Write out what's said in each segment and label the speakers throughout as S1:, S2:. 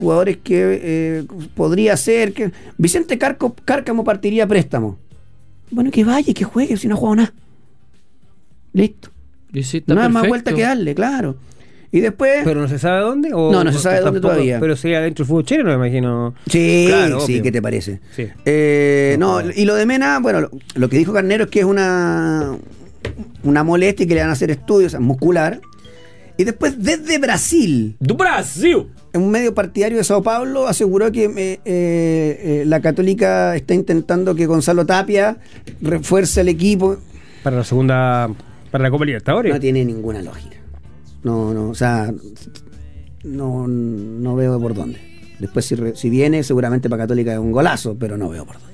S1: jugadores que podría ser que Vicente Cárcamo partiría a préstamo. Bueno, que vaya, que juegue, si no ha jugado nada. Listo.
S2: Y sí, está
S1: no hay más
S2: perfecto.
S1: vuelta que darle, claro. Y después...
S3: ¿Pero no se sabe dónde?
S1: No se sabe dónde todavía.
S3: Pero sería dentro del fútbol chileno, me imagino.
S1: Sí,
S3: Claro,
S1: sí,
S3: obvio.
S1: ¿qué te parece?
S3: Sí.
S1: No, y lo de Mena, bueno, lo que dijo Carnero es que es una molestia y que le van a hacer estudios muscular. Y después, desde Brasil,
S2: ¡Do Brasil!
S1: en un medio partidario de Sao Paulo, aseguró que la Católica está intentando que Gonzalo Tapia refuerce al equipo.
S3: Para la segunda... Para la Copa Libertadores.
S1: No tiene ninguna lógica. No, o sea, no veo por dónde. Después si viene, seguramente para Católica es un golazo, pero no veo por dónde.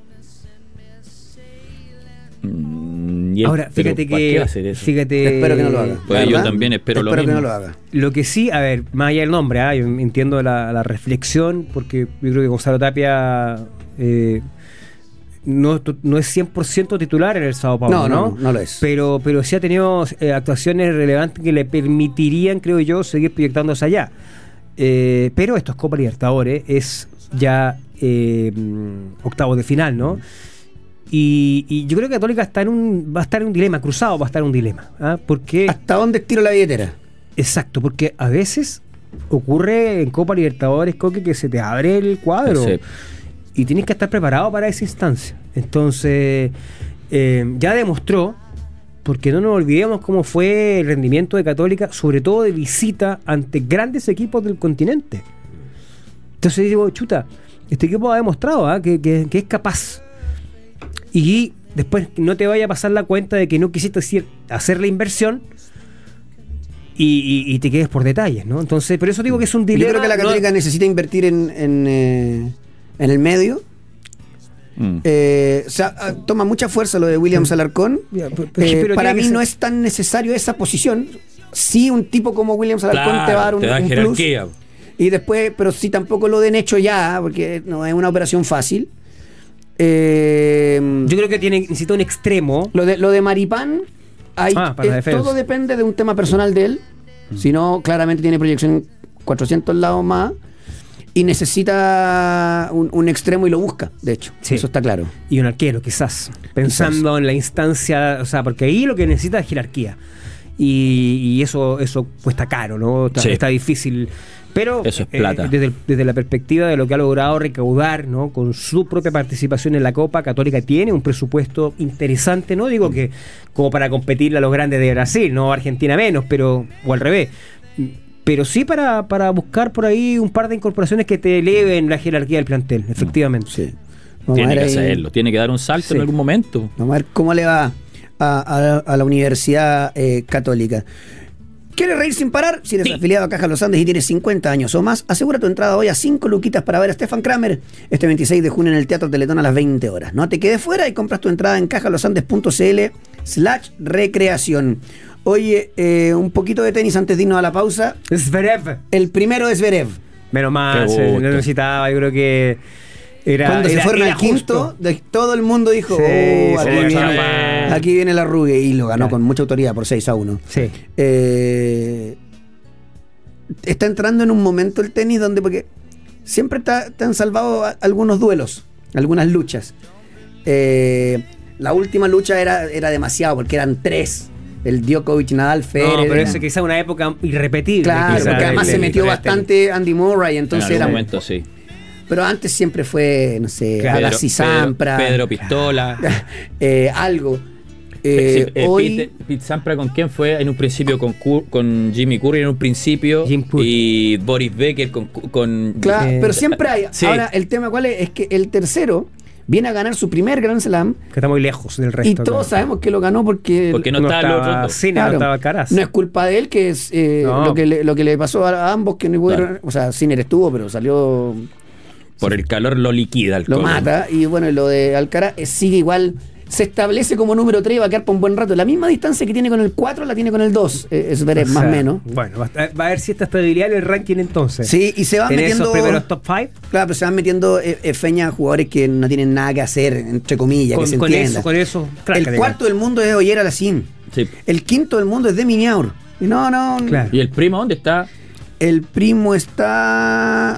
S3: Ahora, fíjate
S2: ¿para
S3: que...
S2: qué va a hacer eso?
S3: Fíjate,
S1: Espero que no lo haga.
S2: Pues
S1: ¿verdad?
S2: yo también espero lo
S1: que
S2: mismo.
S1: no lo haga.
S3: Lo que sí, a ver, más allá del nombre, yo entiendo la reflexión, porque yo creo que Gonzalo Tapia no es 100% titular en el Sao Paulo,
S1: No lo es.
S3: Pero sí ha tenido actuaciones relevantes que le permitirían, creo yo, seguir proyectándose allá. Pero esto es Copa Libertadores, es ya octavos de final, ¿no? Y yo creo que Católica va a estar en un dilema, Cruzado va a estar en un dilema. Porque
S1: ¿Hasta dónde estiro la billetera?
S3: exacto, porque a veces ocurre en Copa Libertadores, Coque, que se te abre el cuadro.
S2: Sí.
S3: Y tienes que estar preparado para esa instancia. Entonces, ya demostró, porque no nos olvidemos cómo fue el rendimiento de Católica, sobre todo de visita ante grandes equipos del continente. Entonces digo, chuta, este equipo ha demostrado que es capaz. Y después no te vaya a pasar la cuenta de que no quisiste hacer la inversión y te quedes por detalles, ¿no? Entonces, por eso digo que es un dilema.
S1: Yo creo que la Católica necesita invertir en el medio. Toma mucha fuerza lo de Williams Alarcón.
S3: Pero
S1: para
S3: tiene
S1: mí
S3: que
S1: no
S3: ser-
S1: es tan necesario esa posición. Sí, un tipo como Williams Alarcón te va a dar un plus.
S2: jerarquía.
S1: Y después, pero sí tampoco lo den hecho ya, porque no es una operación fácil.
S3: Yo creo que necesita un extremo.
S1: Lo de Maripán,
S3: Para la defensa.
S1: todo depende de un tema personal de él. Si no, claramente tiene proyección en 400 lados más. Y necesita un extremo y lo busca, de hecho.
S3: Sí.
S1: Eso está claro.
S3: Y un arquero, quizás. Pensando en la instancia, o sea, porque ahí lo que necesita es jerarquía. Y eso cuesta caro, ¿no?
S2: Sí.
S3: Está difícil. Pero
S2: Eso es plata.
S3: desde la perspectiva de lo que ha logrado recaudar, ¿no? Con su propia participación en la Copa, Católica tiene un presupuesto interesante, no digo que como para competirle a los grandes de Brasil, no Argentina menos, pero o al revés. Pero sí para buscar por ahí un par de incorporaciones que te eleven la jerarquía del plantel, efectivamente.
S1: Sí. Vamos
S2: Tiene
S1: a
S2: que
S1: ver ahí-
S2: hacerlo, tiene que dar un salto
S1: Sí.
S2: en algún momento.
S1: Vamos a ver cómo le va a la Universidad Católica. ¿Quieres reír sin parar? Si eres afiliado a Caja Los Andes y tienes 50 años o más, asegura tu entrada hoy a 5 luquitas para ver a Stefan Kramer este 26 de junio en el Teatro Teletón a las 20 horas. No te quedes fuera y compras tu entrada en cajalosandes.cl/recreación. Oye, un poquito de tenis antes de irnos a la pausa.
S3: Zverev.
S1: El primero es Zverev.
S3: Menos mal,
S2: Qué
S3: se
S2: gusto.
S3: lo necesitaba, yo creo que era.
S1: Cuando se fueron al quinto,
S3: justo.
S1: todo el mundo dijo,
S3: Sí,
S1: aquí,
S3: sí,
S1: viene,
S3: chapa.
S1: aquí viene la Rugue, y lo ganó
S3: Claro.
S1: con mucha autoridad por 6-1.
S3: Sí.
S1: Está entrando en un momento el tenis donde, porque siempre te han salvado algunos duelos, algunas luchas. La última lucha era demasiado, porque eran 3. El Djokovic, Nadal, Federer.
S3: No, pero
S1: era-
S3: eso quizá una época irrepetible.
S1: Claro,
S3: quizá,
S1: porque además
S3: del
S1: se metió
S3: tenis.
S1: bastante Andy Murray,
S2: En
S1: entonces
S2: algún
S1: era.
S2: momento sí.
S1: Pero antes siempre fue, no sé,
S3: Claro.
S1: Agassi Sampras,
S2: Pedro Pistola.
S1: algo.
S2: Hoy Pete Sampras, ¿con quién fue? En un principio con Jimmy Curry en un principio.
S3: Jim Curry.
S2: Y Boris Becker con
S1: Claro,
S3: Eh,
S1: pero siempre hay.
S2: sí.
S1: Ahora, el tema cuál es que el tercero viene a ganar su primer Grand Slam
S3: Que está muy lejos del resto.
S1: y todos sabemos que lo ganó porque
S2: no estaba el otro dos.
S3: Sí, no
S1: claro,
S3: estaba Caraz.
S1: no es culpa de él, que es
S3: No.
S1: lo que le pasó a ambos, que no pudieron,
S2: Claro.
S1: o sea, Sinner estuvo, pero salió,
S2: por el calor lo liquida el
S1: lo
S2: Colo.
S1: mata. Y bueno, lo de Alcaraz sigue igual, se establece como número 3 y va a quedar por un buen rato. La misma distancia que tiene con el 4 la tiene con el 2, es Zverev,
S3: O
S1: más o
S3: sea,
S1: menos.
S3: Bueno, va a ver si esta estabilidad en el ranking entonces.
S1: Sí, y se van
S3: Tener
S1: metiendo.
S3: esos primeros top 5.
S1: Claro, pero se van metiendo feñas jugadores que no tienen nada que hacer, entre comillas, que se entienda.
S3: Con eso.
S1: El cuarto del mundo es Oyer Alacín.
S2: Sí.
S1: El quinto del mundo es Demi Niaur. Y no.
S3: Claro.
S2: ¿Y el primo dónde está?
S1: El primo está.